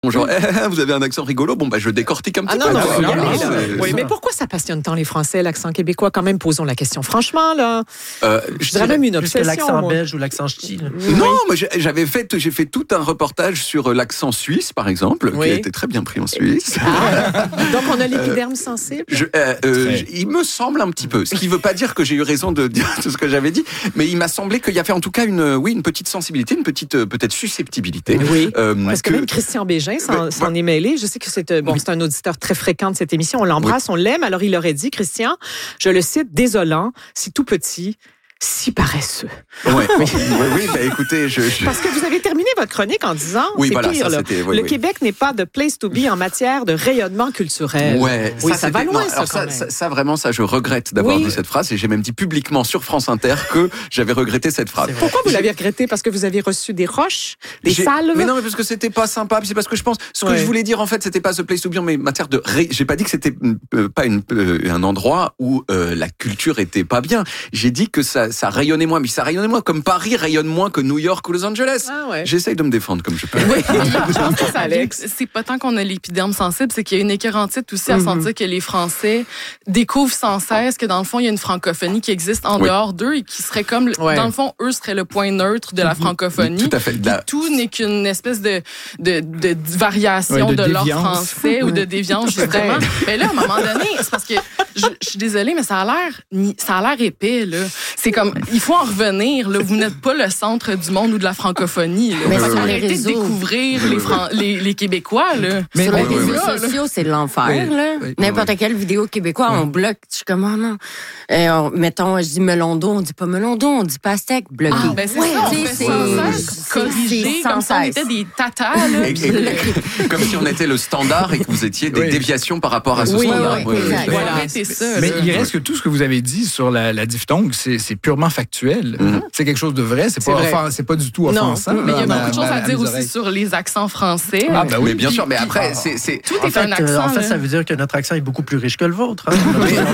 Genre, vous avez un accent rigolo, bon, je décortique un petit peu. Oui, mais pourquoi ça passionne tant les Français, l'accent québécois? Quand même, posons la question franchement, là. Je dirais même une obsession. Plus que l'accent belge ou l'accent ch'ti. Non, moi, j'ai fait tout un reportage sur l'accent suisse, par exemple, qui a été très bien pris en Suisse. Donc, on a l'épiderme sensible? Il me semble un petit peu. Ce qui ne veut pas dire que j'ai eu raison de dire tout ce que j'avais dit, mais il m'a semblé qu'il y avait en tout cas une petite sensibilité, une petite peut-être susceptibilité. Oui, parce que même Christian Bégin s'en est mêlé. Je sais que c'est un auditeur très fréquent de cette émission. On l'embrasse, on l'aime. Alors, il aurait dit, Christian, je le cite, désolant, si tout petit, si paresseux. Oui, écoutez, Parce que vous avez terminé votre chronique en disant, pire, le Québec n'est pas de place to be en matière de rayonnement culturel. Ça va loin, ça, vraiment, je regrette d'avoir dit cette phrase et j'ai même dit publiquement sur France Inter que j'avais regretté cette phrase. Pourquoi vous l'avez regretté? Parce que vous avez reçu des roches, des salves? Mais non, mais parce que c'était pas sympa. C'est parce que je pense, ce que je voulais dire, en fait, c'était pas the place to be, mais matière de j'ai pas dit que c'était pas un endroit où la culture était pas bien. J'ai dit que ça rayonnait moins, mais ça rayonnait moins comme Paris rayonne moins que New York ou Los Angeles. J'essaye de me défendre comme je peux. Oui, je pense que Alex, c'est pas tant qu'on a l'épiderme sensible, c'est qu'il y a une écœurantite aussi à sentir que les Français découvrent sans cesse que dans le fond, il y a une francophonie qui existe en dehors d'eux et qui serait comme, dans le fond, eux seraient le point neutre de la francophonie. Tout à fait. Tout n'est qu'une espèce de variation de leur français ou de déviance, justement. Mais là, à un moment donné, c'est parce que je suis désolée, mais ça a l'air épais, là. C'est comme, il faut en revenir, là. Vous n'êtes pas le centre du monde ou de la francophonie, là. Mais arrêtez de découvrir les Québécois, là. Mais sur les réseaux sociaux, c'est l'enfer, là. N'importe quelle vidéo québécois, on bloque. Je suis comme, non. Mettons, je dis melon d'eau, on dit pas melon d'eau, on dit pastèque, bloqué. C'est ça, on fait ça, corriger, comme si on était des tatas, là. Comme si on était le standard et que vous étiez des déviations par rapport à ce standard. Voilà, c'est ça. Mais il reste que tout ce que vous avez dit sur la diphtongue, c'est purement factuel. C'est quelque chose de vrai, c'est pas du tout offensant. Mais il y a beaucoup de choses à dire aussi sur les accents français. Ah ben oui, bien sûr, mais après, c'est... Tout est un accent. En fait, ça veut dire que notre accent est beaucoup plus riche que le vôtre. Bon,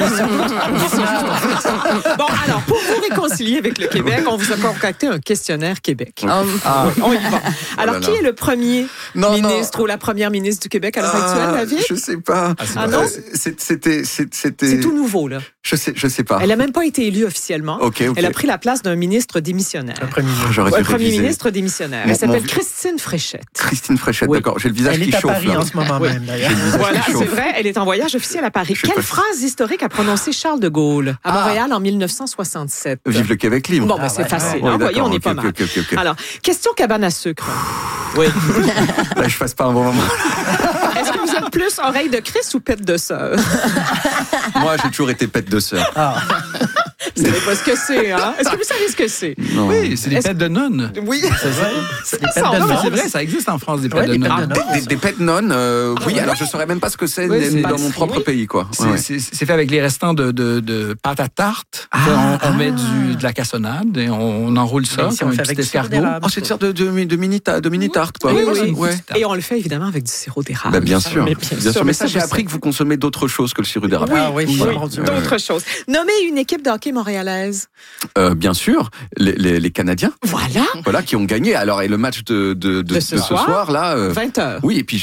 alors, pour vous réconcilier avec le Québec, on vous a concocté un questionnaire Québec. On y va. Alors, qui est le premier ministre ou la première ministre du Québec à l'heure actuelle, David? Je sais pas. Non? C'était... C'est tout nouveau, là. Je sais pas. Elle n'a même pas été élue officiellement. Elle a pris la place d'un ministre démissionnaire. Un premier ministre. Un premier ministre démissionnaire. Elle s'appelle Christine Fréchette. Christine Fréchette, d'accord. J'ai le visage qui chauffe. Elle est à Paris en ce moment même, d'ailleurs. Voilà, c'est vrai. Elle est en voyage officiel à Paris. Quelle phrase historique a prononcé Charles de Gaulle à Montréal en 1967? Vive le Québec libre. Bon, c'est facile. Vous voyez, on est pas mal. Alors, question cabane à sucre. Oui. Là, je passe pas un bon moment. Est-ce que vous êtes plus oreille de Christ ou pète de sœur? Moi, j'ai toujours été pète de sœur. Vous savez pas ce que c'est, hein? Est-ce que vous savez ce que c'est? Non. Oui, c'est des pètes de nonnes. Oui. C'est vrai. C'est des pètes de nonnes. C'est vrai, ça existe en France, des pètes de nonnes. Des pètes nonnes, oui. Alors, je saurais même pas ce que c'est dans mon propre pays, quoi. C'est fait avec les restants de pâte à tarte. On met de la cassonade et on enroule ça comme un petit escargot. C'est une sorte de mini tarte, quoi. Oui. Et on le fait évidemment avec du sirop d'érable. Bien sûr. Mais ça, j'ai appris que vous consommez d'autres choses que le sirop d'érable. Oui, d'autres choses. Nommez une équipe de hockey montréalaise. Bien sûr, les Canadiens. Voilà, qui ont gagné. Alors, et le match de ce soir, là. 20h. Oui, et puis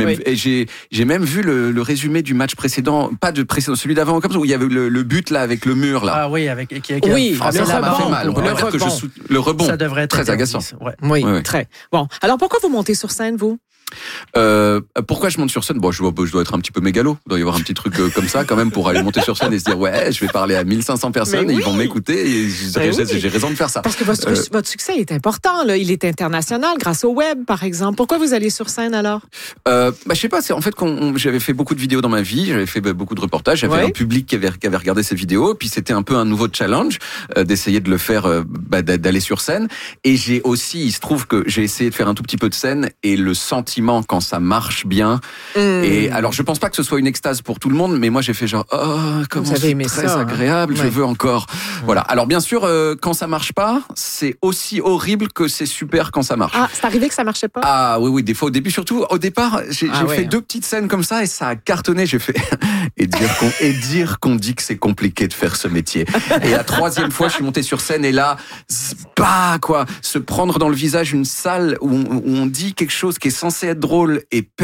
j'ai même vu le résumé du match précédent, pas de précédent, celui d'avant, comme ça, où il y avait le but, là, avec le mur, là. Ah oui, ça m'a fait mal. Le rebond. Ça devrait être très agaçant. Oui, très. Bon. Alors, pourquoi vous montez sur scène, vous? Pourquoi je monte sur scène? Bon, je dois être un petit peu mégalo. Il doit y avoir un petit truc comme ça quand même pour aller monter sur scène et se dire je vais parler à 1500 personnes et ils vont m'écouter et j'ai raison de faire ça. Parce que votre succès est important, là. Il est international grâce au web, par exemple. Pourquoi vous allez sur scène alors? Je sais pas. C'est en fait j'avais fait beaucoup de vidéos dans ma vie, j'avais fait beaucoup de reportages, j'avais un public qui avait regardé ces vidéos, puis c'était un peu un nouveau challenge d'essayer de le faire, d'aller sur scène. Et j'ai aussi, il se trouve que j'ai essayé de faire un tout petit peu de scène et le sentiment quand ça marche bien. Et alors, je pense pas que ce soit une extase pour tout le monde, mais moi, j'ai fait genre, comment c'est très agréable, je veux encore. Voilà. Alors, bien sûr, quand ça marche pas, c'est aussi horrible que c'est super quand ça marche. Ah, c'est arrivé que ça marchait pas? Ah, oui, des fois, au début, surtout, au départ, j'ai fait 2 petites scènes comme ça et ça a cartonné. J'ai fait, et dire qu'on dit que c'est compliqué de faire ce métier. Et la 3e fois, je suis monté sur scène et là, se prendre dans le visage une salle où on dit quelque chose qui est censé être drôle et